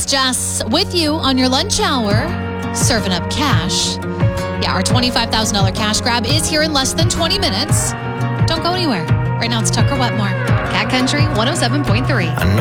Jess with you on your lunch hour, serving up cash. Yeah, our $25,000 cash grab is here in less than 20 minutes. Don't go anywhere. Right now it's Tucker Wetmore, Cat Country 107.3.